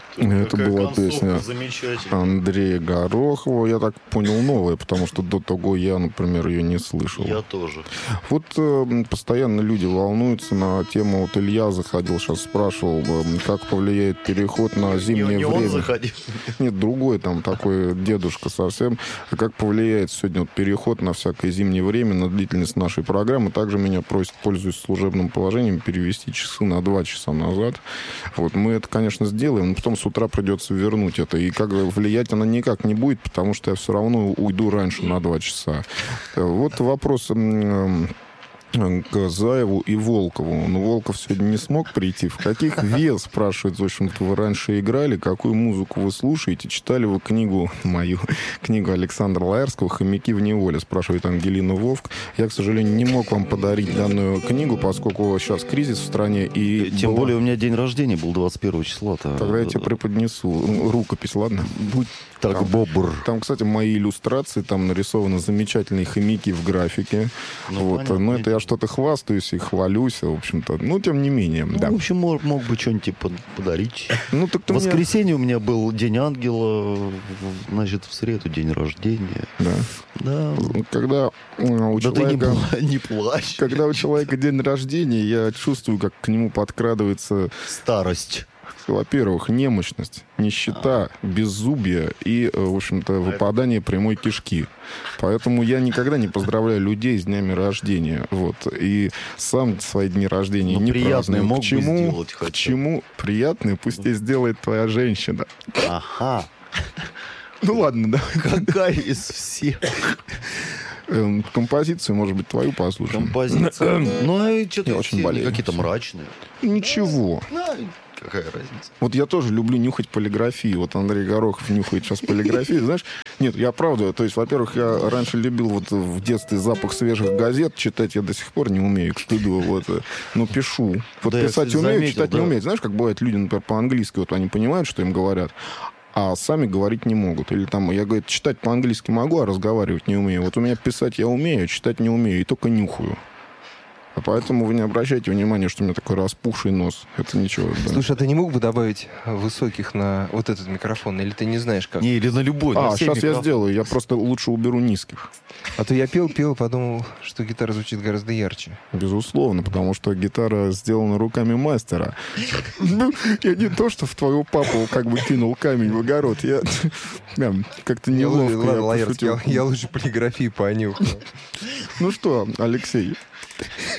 Это была песня замечательная. Андрея Горохова. Я так понял, новая, потому что до того я, например, ее не слышал. Я тоже. Вот постоянно люди волнуются на тему. Вот Илья заходил, сейчас спрашивал, как повлияет переход на зимнее не время. он заходил. Нет, другой там такой дедушка совсем. Как повлияет сегодня вот переход на всякое зимнее время, на длительность нашей программы. Также меня просят, пользуясь служебным положением, перевести часы на 2 часа назад. Вот мы это, конечно, сделаем, но потом с утра придется вернуть это. И как бы влиять она никак не будет, потому что я все равно уйду раньше на 2 часа. Вот вопрос к Заеву и Волкову. Но Волков сегодня не смог прийти. В каких вес, спрашивает, в общем-то, вы раньше играли, какую музыку вы слушаете? Читали вы мою книгу Александра Лаэрского «Хомяки в неволе», спрашивает Ангелина Вовк. Я, к сожалению, не мог вам подарить данную книгу, поскольку сейчас кризис в стране. И тем более у меня день рождения был 21 числа-то. Тогда я тебе преподнесу рукопись, ладно? Будь так там, бобр. Там, кстати, мои иллюстрации, там нарисованы замечательные хомяки в графике. Вот. Но это я что-то хвастаюсь и хвалюсь, в общем-то. Ну, тем не менее, ну, да. В общем, мог бы что-нибудь подарить. Ну, так в воскресенье у меня был День ангела, значит, в среду день рождения. Да. Да. Когда у человека... ты не плачь. Когда у человека день рождения, я чувствую, как к нему подкрадывается... Старость. Во-первых, немощность, нищета, беззубие и, в общем-то, выпадание прямой кишки. Поэтому я никогда не поздравляю людей с днями рождения. Вот. И сам свои дни рождения не праздную. Мог бы сделать к чему приятное пусть и сделает твоя женщина. Ага. Ну ладно, да. Какая из всех? Композицию, может быть, твою послушаем. Композиция. Ну, и что-то очень болею. Какие-то мрачные. Ничего. Какая разница? Вот я тоже люблю нюхать полиграфию. Вот Андрей Горохов нюхает сейчас полиграфию. Знаешь, нет, я правда, то есть, во-первых, я раньше любил вот в детстве запах свежих газет. Читать я до сих пор не умею, к стыду. Вот. Но пишу. Вот да, писать умею, читать не умею. Знаешь, как бывает люди, например, по-английски, вот они понимают, что им говорят, а сами говорить не могут. Или там, я, говорю, читать по-английски могу, а разговаривать не умею. Вот у меня писать я умею, читать не умею, и только нюхаю. А поэтому вы не обращайте внимания, что у меня такой распухший нос. Это ничего. Да. Слушай, а ты не мог бы добавить высоких на вот этот микрофон? Или ты не знаешь, как? Не, или на любой. На сейчас микрофон. я сделаю. Я просто лучше уберу низких. А то я пел, подумал, что гитара звучит гораздо ярче. Безусловно, потому что гитара сделана руками мастера. Я не то, что в твоего папу как бы кинул камень в огород. Я как-то неловко. Я лучше полиграфии понюхаю. Ну что, Алексей,